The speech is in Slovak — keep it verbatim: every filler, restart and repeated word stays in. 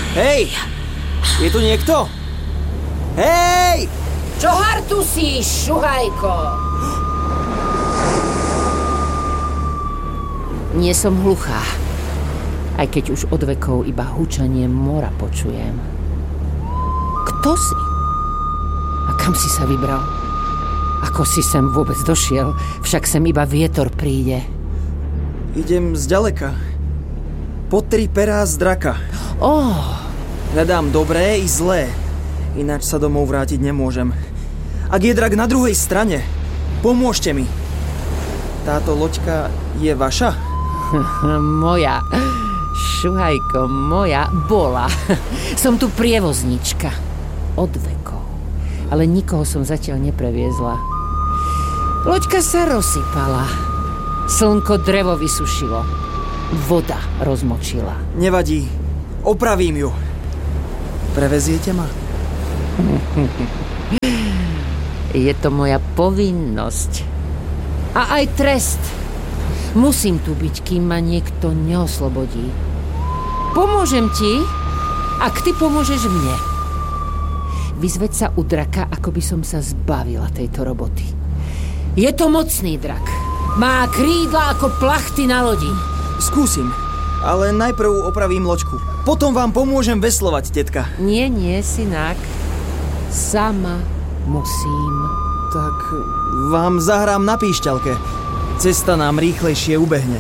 Hej! Je tu niekto? Hej! Čo hartusíš, šuhajko? Nie som hluchá. Aj keď už od vekov iba hučanie mora počujem. Kto si? A kam si sa vybral? Ako si sem vôbec došiel? Však sem iba vietor príde. Idem zďaleka. Po tri perá z draka. Oh. Hľadám dobré i zlé. Ináč sa domov vrátiť nemôžem. Ak je drak na druhej strane, pomôžte mi. Táto loďka je vaša? Moja. Šuhajko, moja bola. Som tu prievoznička. Od vekov. Ale nikoho som zatiaľ nepreviezla. Loďka sa rozsypala. Slnko drevo vysušilo. Voda rozmočila. Nevadí. Opravím ju. Preveziete ma? Je to moja povinnosť. A aj trest. Musím tu byť, kým ma niekto neoslobodí. Pomôžem ti, ak ty pomôžeš mne. Vyzveď sa u draka, ako by som sa zbavila tejto roboty. Je to mocný drak. Má krídla ako plachty na lodi. Skúsim, ale najprv opravím loďku. Potom vám pomôžem veslovať, tetka. Nie, nie, synák. Sama musím. Tak vám zahrám na píšťalke. Cesta nám rýchlejšie ubehne.